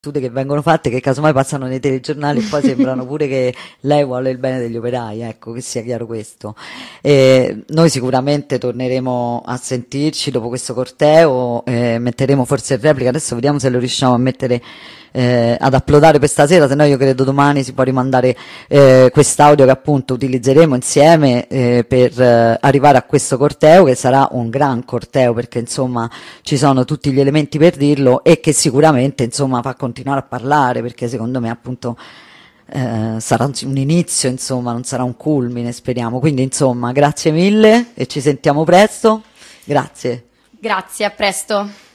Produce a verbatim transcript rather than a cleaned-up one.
che vengono fatte che casomai passano nei telegiornali e poi sembrano pure che lei vuole il bene degli operai, ecco, che sia chiaro questo. E noi sicuramente torneremo a sentirci dopo questo corteo, eh, metteremo forse in replica, adesso vediamo se lo riusciamo a mettere eh, ad uploadare per stasera, se no io credo domani si può rimandare eh, quest'audio che appunto utilizzeremo insieme eh, per eh, arrivare a questo corteo, che sarà un gran corteo perché insomma ci sono tutti gli elementi per dirlo, e che sicuramente insomma fa continuare a parlare, perché secondo me appunto eh, sarà un, un inizio, insomma non sarà un culmine, speriamo. Quindi insomma grazie mille e ci sentiamo presto. Grazie. Grazie, a presto.